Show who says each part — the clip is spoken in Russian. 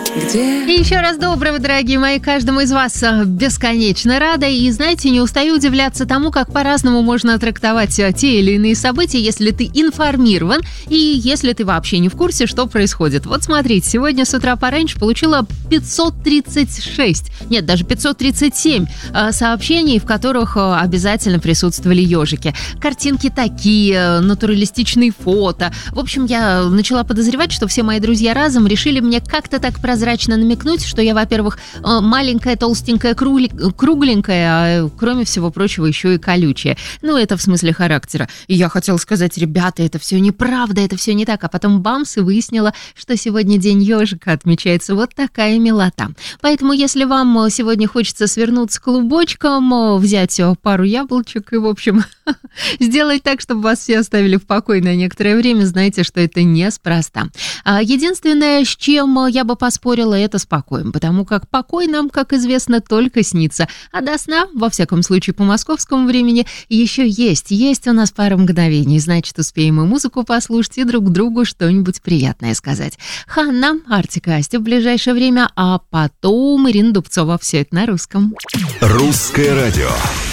Speaker 1: И еще раз доброго, дорогие мои, каждому из вас бесконечно рада. И, знаете, не устаю удивляться тому, как по-разному можно трактовать те или иные события, если ты информирован и если ты вообще не в курсе, что происходит. Вот смотрите, сегодня с утра пораньше получила 536, нет, даже 537 сообщений, в которых обязательно присутствовали ежики. Картинки такие, натуралистичные фото. В общем, я начала подозревать, что все мои друзья разом решили мне как-то так прозрачно намекнуть, что я, во-первых, маленькая, толстенькая, кругленькая, а кроме всего прочего еще и колючая. Ну, это в смысле характера. И я хотела сказать: ребята, это все неправда, это все не так. А потом бамс, и выяснила, что сегодня день ежика отмечается. Вот такая милота. Поэтому, если вам сегодня хочется свернуться клубочком, взять пару яблочек и, в общем, сделать так, чтобы вас все оставили в покое на некоторое время, знайте, что это неспроста. Единственное, с чем я бы поспорила, это с покоем, потому как покой нам, как известно, только снится. А до сна, во всяком случае по московскому времени, еще есть у нас пара мгновений. Значит, успеем и музыку послушать, и друг другу что-нибудь приятное сказать. Ханна, Артик и Асти в ближайшее время, а потом Ирина Дубцова. Все это на русском.
Speaker 2: Русское радио.